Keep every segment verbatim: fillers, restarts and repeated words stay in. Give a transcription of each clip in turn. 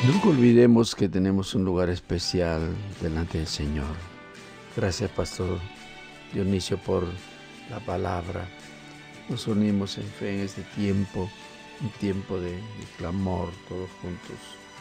Nunca olvidemos que tenemos un lugar especial delante del Señor. Gracias, Pastor Dionisio, por la palabra. Nos unimos en fe en este tiempo, un tiempo de, de clamor, todos juntos.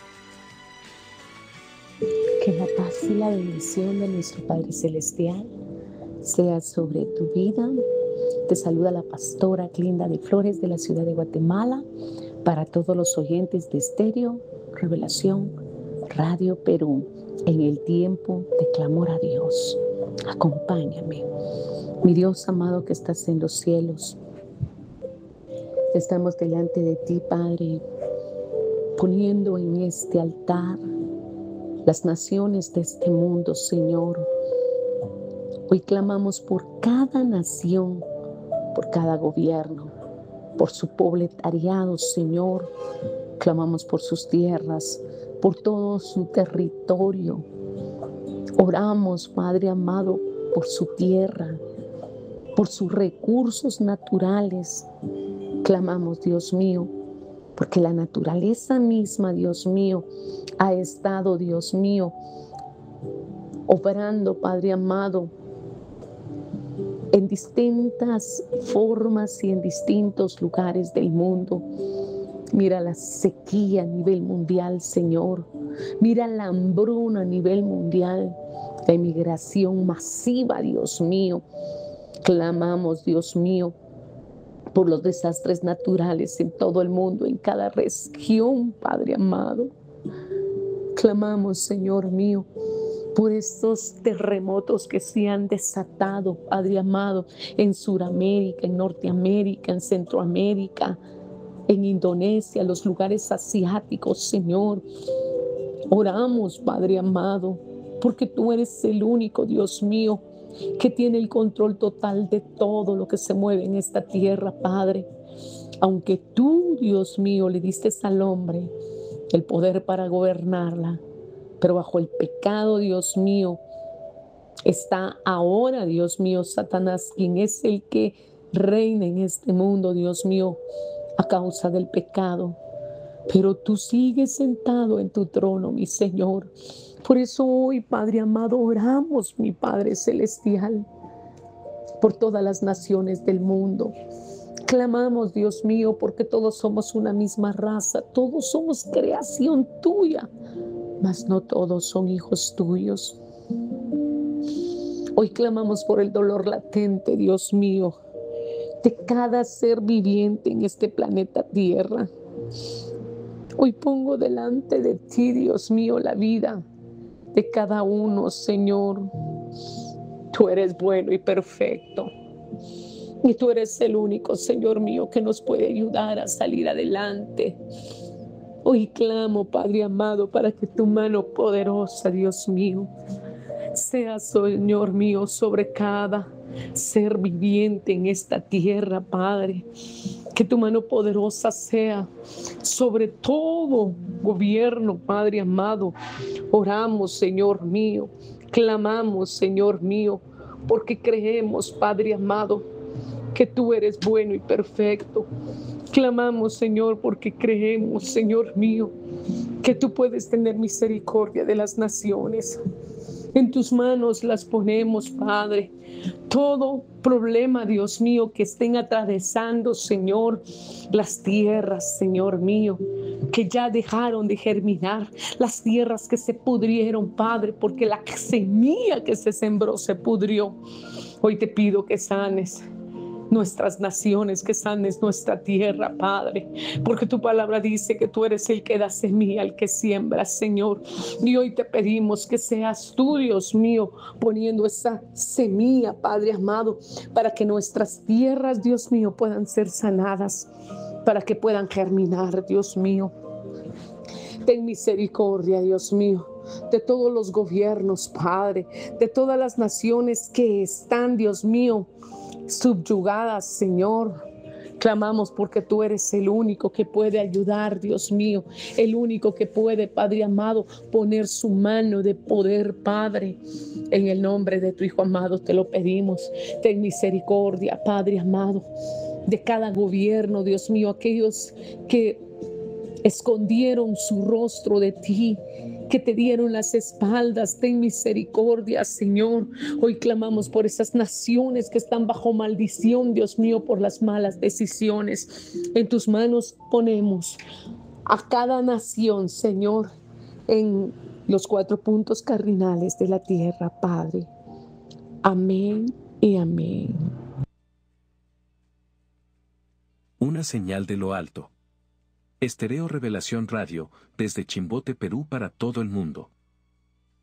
Que la paz y la bendición de nuestro Padre Celestial sea sobre tu vida. Te saluda la pastora Clinda de Flores de la ciudad de Guatemala. Para todos los oyentes de Estéreo Revelación Radio Perú, en el tiempo de clamor a Dios. Acompáñame. Mi Dios amado que estás en los cielos, estamos delante de ti, Padre, poniendo en este altar las naciones de este mundo, Señor. Hoy clamamos por cada nación, por cada gobierno, por su proletariado, Señor. Clamamos por sus tierras, por todo su territorio. Oramos, Padre amado, por su tierra, por sus recursos naturales. Clamamos, Dios mío, porque la naturaleza misma, Dios mío, ha estado, Dios mío, obrando, Padre amado, en distintas formas y en distintos lugares del mundo. Mira la sequía a nivel mundial, Señor. Mira la hambruna a nivel mundial, la inmigración masiva, Dios mío. Clamamos, Dios mío, por los desastres naturales en todo el mundo, en cada región, Padre amado. Clamamos, Señor mío, por estos terremotos que se han desatado, Padre amado, en Sudamérica, en Norteamérica, en Centroamérica, en Indonesia, los lugares asiáticos, Señor. Oramos, Padre amado, porque tú eres el único, Dios mío, que tiene el control total de todo lo que se mueve en esta tierra, Padre. Aunque tú, Dios mío, le diste al hombre el poder para gobernarla, pero bajo el pecado, Dios mío, está ahora, Dios mío, Satanás, quien es el que reina en este mundo, Dios mío, a causa del pecado. Pero tú sigues sentado en tu trono, mi Señor. Por eso hoy, Padre amado, oramos, mi Padre Celestial, por todas las naciones del mundo. Clamamos, Dios mío, porque todos somos una misma raza, todos somos creación tuya, mas no todos son hijos tuyos. Hoy clamamos por el dolor latente, Dios mío, de cada ser viviente en este planeta Tierra. Hoy pongo delante de ti, Dios mío, la vida de cada uno, Señor. Tú eres bueno y perfecto. Y tú eres el único, Señor mío, que nos puede ayudar a salir adelante. Hoy clamo, Padre amado, para que tu mano poderosa, Dios mío, sea, Señor mío, sobre cada ser viviente en esta tierra, Padre. Que tu mano poderosa sea sobre todo gobierno, Padre amado. Oramos, Señor mío, clamamos, Señor mío, porque creemos, Padre amado, que tú eres bueno y perfecto. Clamamos, Señor, porque creemos, Señor mío, que tú puedes tener misericordia de las naciones. En tus manos las ponemos, Padre. Todo problema, Dios mío, que estén atravesando, Señor, las tierras, Señor mío, que ya dejaron de germinar, las tierras que se pudrieron, Padre, porque la semilla que se sembró se pudrió. Hoy te pido que sanes nuestras naciones, que sanes nuestra tierra, Padre, porque tu palabra dice que tú eres el que da semilla al que siembra, Señor. Y hoy te pedimos que seas tú, Dios mío, poniendo esa semilla, Padre amado, para que nuestras tierras, Dios mío, puedan ser sanadas, para que puedan germinar, Dios mío. Ten misericordia, Dios mío, de todos los gobiernos, Padre, de todas las naciones que están, Dios mío, subyugadas, Señor. Clamamos porque tú eres el único que puede ayudar, Dios mío, el único que puede, Padre amado, poner su mano de poder, Padre. En el nombre de tu Hijo amado te lo pedimos. Ten misericordia, Padre amado, de cada gobierno, Dios mío, aquellos que escondieron su rostro de ti, que te dieron las espaldas. Ten misericordia, Señor. Hoy clamamos por esas naciones que están bajo maldición, Dios mío, por las malas decisiones. En tus manos ponemos a cada nación, Señor, en los cuatro puntos cardinales de la tierra, Padre. Amén y amén. Una señal de lo alto. Estéreo Revelación Radio, desde Chimbote, Perú, para todo el mundo.